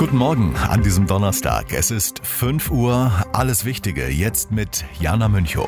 Guten Morgen an diesem Donnerstag. Es ist 5 Uhr. Alles Wichtige jetzt mit Jana Münchhof.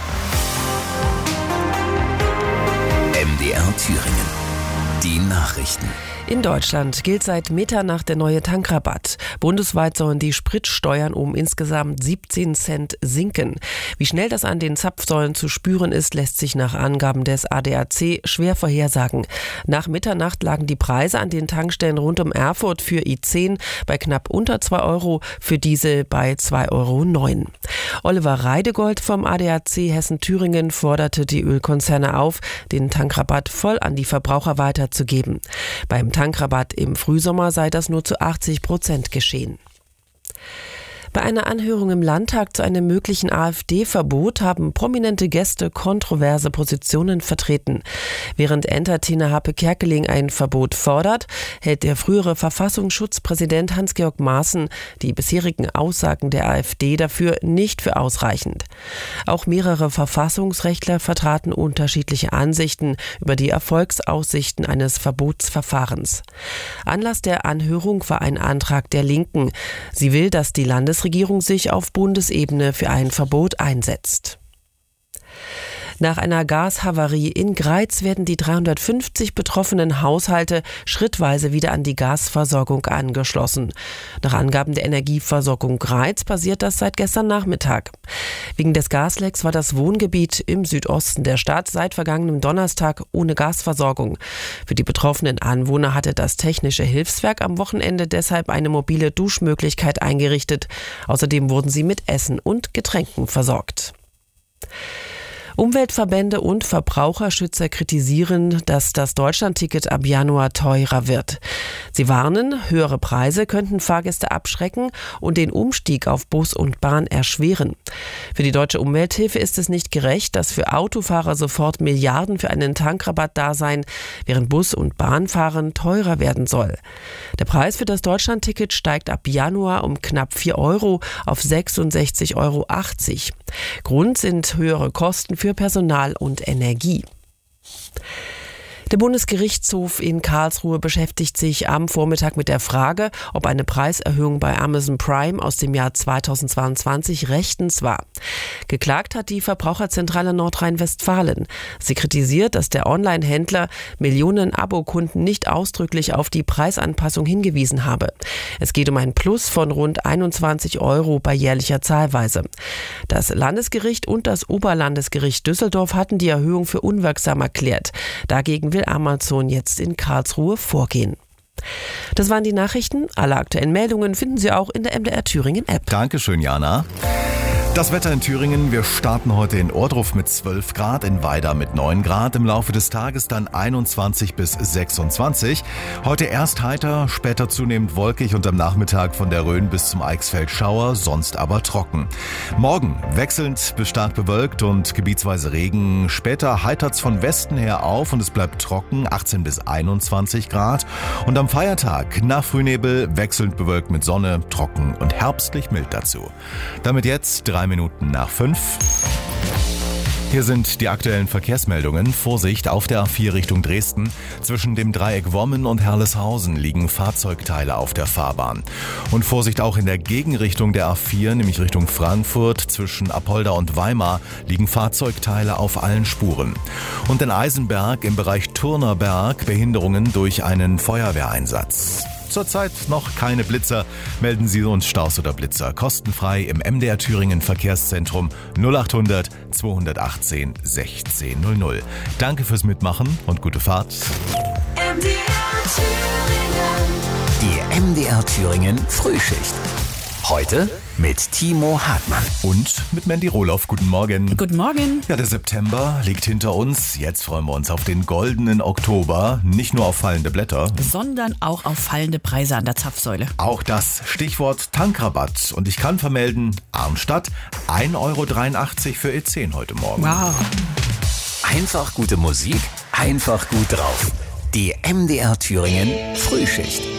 MDR Thüringen. Die Nachrichten. In Deutschland gilt seit Mitternacht der neue Tankrabatt. Bundesweit sollen die Spritsteuern um insgesamt 17 Cent sinken. Wie schnell das an den Zapfsäulen zu spüren ist, lässt sich nach Angaben des ADAC schwer vorhersagen. Nach Mitternacht lagen die Preise an den Tankstellen rund um Erfurt für I10 bei knapp unter 2 Euro, für Diesel bei 2,09 Euro. Oliver Reidegold vom ADAC Hessen-Thüringen forderte die Ölkonzerne auf, den Tankrabatt voll an die Verbraucher weiterzugeben. Beim Tankrabatt im Frühsommer sei das nur zu 80% geschehen. Bei einer Anhörung im Landtag zu einem möglichen AfD-Verbot haben prominente Gäste kontroverse Positionen vertreten. Während Entertainer Happe Kerkeling ein Verbot fordert, hält der frühere Verfassungsschutzpräsident Hans-Georg Maaßen die bisherigen Aussagen der AfD dafür nicht für ausreichend. Auch mehrere Verfassungsrechtler vertraten unterschiedliche Ansichten über die Erfolgsaussichten eines Verbotsverfahrens. Anlass der Anhörung war ein Antrag der Linken. Sie will, dass die Landesregierung sich auf Bundesebene für ein Verbot einsetzt. Nach einer Gashavarie in Greiz werden die 350 betroffenen Haushalte schrittweise wieder an die Gasversorgung angeschlossen. Nach Angaben der Energieversorgung Greiz passiert das seit gestern Nachmittag. Wegen des Gaslecks war das Wohngebiet im Südosten der Stadt seit vergangenem Donnerstag ohne Gasversorgung. Für die betroffenen Anwohner hatte das Technische Hilfswerk am Wochenende deshalb eine mobile Duschmöglichkeit eingerichtet. Außerdem wurden sie mit Essen und Getränken versorgt. Umweltverbände und Verbraucherschützer kritisieren, dass das Deutschlandticket ab Januar teurer wird. Sie warnen, höhere Preise könnten Fahrgäste abschrecken und den Umstieg auf Bus und Bahn erschweren. Für die Deutsche Umwelthilfe ist es nicht gerecht, dass für Autofahrer sofort Milliarden für einen Tankrabatt da seien, während Bus- und Bahnfahren teurer werden soll. Der Preis für das Deutschlandticket steigt ab Januar um knapp 4 Euro auf 66,80 Euro. Grund sind höhere Kosten für Personal und Energie. Der Bundesgerichtshof in Karlsruhe beschäftigt sich am Vormittag mit der Frage, ob eine Preiserhöhung bei Amazon Prime aus dem Jahr 2022 rechtens war. Geklagt hat die Verbraucherzentrale Nordrhein-Westfalen. Sie kritisiert, dass der Online-Händler Millionen Abokunden nicht ausdrücklich auf die Preisanpassung hingewiesen habe. Es geht um ein Plus von rund 21 Euro bei jährlicher Zahlweise. Das Landesgericht und das Oberlandesgericht Düsseldorf hatten die Erhöhung für unwirksam erklärt. Dagegen will Amazon jetzt in Karlsruhe vorgehen. Das waren die Nachrichten. Alle aktuellen Meldungen finden Sie auch in der MDR Thüringen App. Dankeschön, Jana. Das Wetter in Thüringen, wir starten heute in Ohrdruf mit 12 Grad, in Weida mit 9 Grad, im Laufe des Tages dann 21 bis 26. Heute erst heiter, später zunehmend wolkig und am Nachmittag von der Rhön bis zum Eichsfeld Schauer, sonst aber trocken. Morgen wechselnd bis stark bewölkt und gebietsweise Regen, später heitert's von Westen her auf und es bleibt trocken, 18 bis 21 Grad. Und am Feiertag nach Frühnebel wechselnd bewölkt mit Sonne, trocken und herbstlich mild dazu. Damit jetzt 3 Minuten nach 5. Hier sind die aktuellen Verkehrsmeldungen. Vorsicht auf der A4 Richtung Dresden. Zwischen dem Dreieck Wommen und Herleshausen liegen Fahrzeugteile auf der Fahrbahn. Und Vorsicht auch in der Gegenrichtung der A4, nämlich Richtung Frankfurt. Zwischen Apolda und Weimar liegen Fahrzeugteile auf allen Spuren. Und in Eisenberg im Bereich Turnerberg Behinderungen durch einen Feuerwehreinsatz. Zurzeit noch keine Blitzer. Melden Sie uns Staus oder Blitzer kostenfrei im MDR Thüringen Verkehrszentrum 0800 218 1600. Danke fürs Mitmachen und gute Fahrt. MDR Thüringen. Die MDR Thüringen Frühschicht. Heute mit Timo Hartmann. Und mit Mandy Rohloff. Guten Morgen. Guten Morgen. Ja, der September liegt hinter uns. Jetzt freuen wir uns auf den goldenen Oktober. Nicht nur auf fallende Blätter, Sondern auch auf fallende Preise an der Zapfsäule. auch das Stichwort Tankrabatt. Und ich kann vermelden, Arnstadt 1,83 Euro für E10 heute Morgen. Wow. Einfach gute Musik, einfach gut drauf. Die MDR Thüringen Frühschicht.